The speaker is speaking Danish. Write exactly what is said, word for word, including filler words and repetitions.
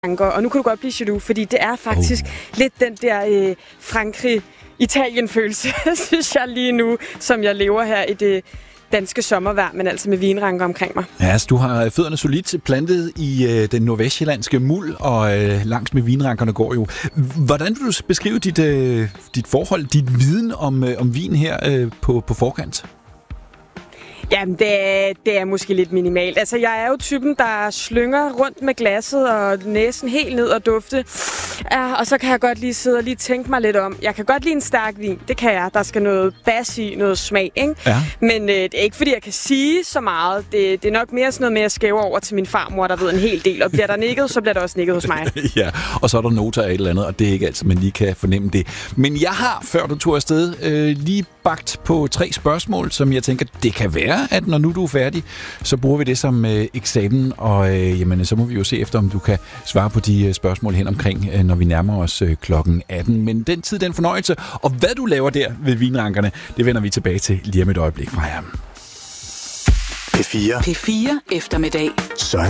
Og nu kan du godt blive jaloux, fordi det er faktisk oh. lidt den der øh, Frankrig-Italien-følelse, synes jeg lige nu, som jeg lever her i det danske sommervejr, men altså med vinranker omkring mig. Ja, altså, du har fødderne solidt plantet i øh, den nordvestjyllandske muld, og øh, langs med vinrankerne går jo. Hvordan vil du beskrive dit, øh, dit forhold, dit viden om, øh, om vin her øh, på, på forkant? Jamen, det er, det er måske lidt minimalt. Altså, jeg er jo typen, der slynger rundt med glasset og næsen helt ned og dufte. Ja, og så kan jeg godt lige sidde og lige tænke mig lidt om. Jeg kan godt lide en stærk vin. Det kan jeg. Der skal noget bas i, noget smag, ikke? Ja. Men øh, det er ikke, fordi jeg kan sige så meget. Det, det er nok mere sådan noget med at skæve over til min farmor, der ved en hel del. Og bliver der nikket, så bliver der også nikket hos mig. Ja, og så er der noter af et eller andet, og det er ikke altid, man lige kan fornemme det. Men jeg har, før du tog afsted, øh, lige bagt på tre spørgsmål, som jeg tænker, det kan være, at når nu du er færdig, så bruger vi det som øh, eksamen, og øh, jamen, så må vi jo se efter, om du kan svare på de øh, spørgsmål hen omkring, øh, når vi nærmer os øh, klokken atten. Men den tid, den fornøjelse, og hvad du laver der ved vinrankerne, det vender vi tilbage til lige om et øjeblik fra jer. P fire. P fire eftermiddag. Så er